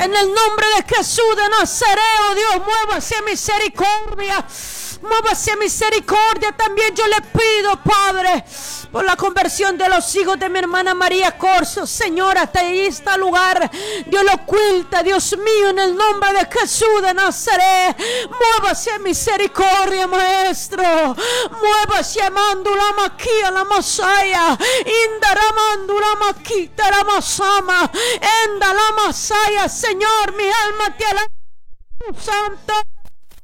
En el nombre de Jesús de Nazaret, oh Dios, muévase misericordia. Muévase misericordia. También yo le pido, Padre, por la conversión de los hijos de mi hermana María Corso. Señor, hasta ahí está lugar. Dios lo oculta, Dios mío, en el nombre de Jesús de Nazaret. Muévase misericordia, Maestro. Muévase amando la maquia, la masaya. Indaramando la maquita, la masama. Enda la masaya. Señor, mi alma te alaba, Santo.